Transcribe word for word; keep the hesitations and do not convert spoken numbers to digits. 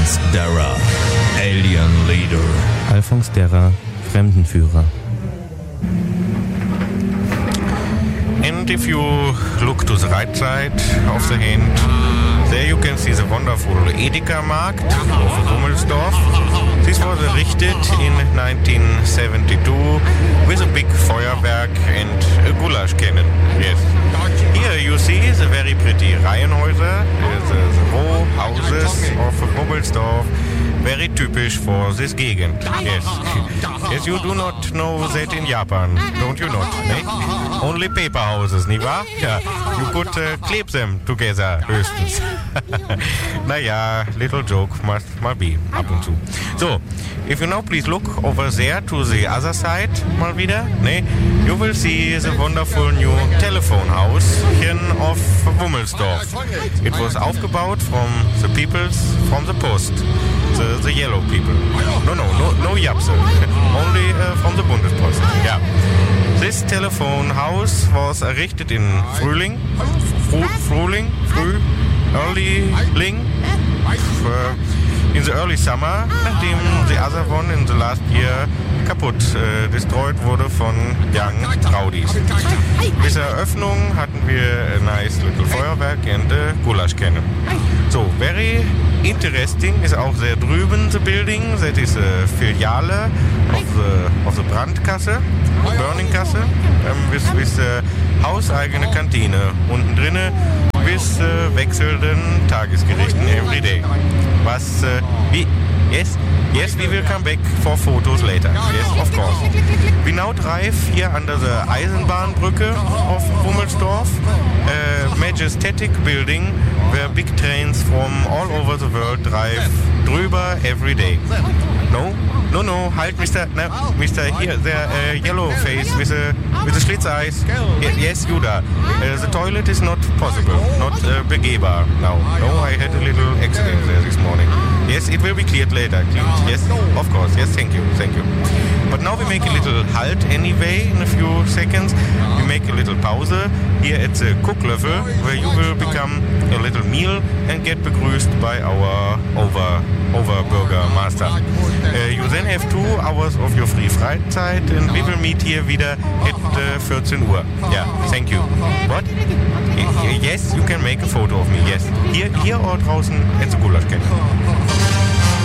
Alphonse Darra, Alien Leader. Alphonse Darra, Fremdenführer. And if you look to the right side of the hand, there you can see the wonderful Edeka Markt of Wummelsdorf. This was erected in nineteen seventy-two with a big Feuerwerk and a goulash cannon. Yes. Here you see the very pretty Reihenhäuser, the, the row houses of Wummelsdorf, very typisch for this gegend. Yes. Yes, you do not know that in Japan, don't you not? Ne? Only paper houses, nicht wahr? Ja, you could uh, kleb them together, höchstens. Naja, little joke must mal be, ab und zu. So, if you now please look over there to the other side, mal wieder, ne? You will see the wonderful new telephone house here of Wummelsdorf. It was aufgebaut from the peoples from the post, the, the yellow people. No, no, no, no Japse, only uh, from the Bundespost, yeah. This telephone house was errichtet in Frühling, Fr Frühling, Früh, early Ling, uh, in the early summer, nachdem the other one in the last year kaputt, uh, destroyed wurde von Young Rowdies. Bis Eröffnung hatten wir a nice little Feuerwerk and a goulash cannon. So, very interesting is auch there drüben the building, that is a Filiale of the, of the Brandkasse, Burningkasse, um, with, with uh, hauseigene Kantine unten drinne, bis äh, wechselnden Tagesgerichten every day. Was, äh, wie, yes, yes, we will come back for photos later. Yes, of course. We now drive here under the Eisenbahnbrücke of Wummelsdorf, a majestic building where big trains from all over the world drive drüber every day. No, no, no, halt, Mister No, Mister Here, the uh, yellow face with a with the slits eyes. Y yes, Judah. Uh, the toilet is not possible, not uh, begehbar now. No, I had a little accident there this morning. Yes, it will be cleared later. Cleared. Yes, of course. Yes, thank you, thank you. But now we make a little halt anyway in a few seconds. We make a little pause here at the Cooklöffel, where you will become a little meal and get begrüßt by our over Oberbürgermeister. Uh, you then have two hours of your free Freizeit and we will meet here wieder at uh, fourteen Uhr. Yeah, thank you. What? Y yes, you can make a photo of me, yes. Here, here or draußen at the Goulash Cannon.